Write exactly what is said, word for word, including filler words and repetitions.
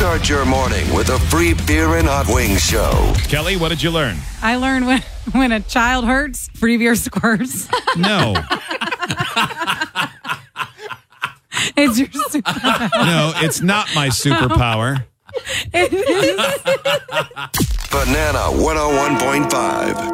Start your morning with a free beer and hot wings show. Kelly, what did you learn? I learned when, when a child hurts, free beer squirts. No. It's your superpower. No, it's not my superpower. It is. Banana one oh one point five.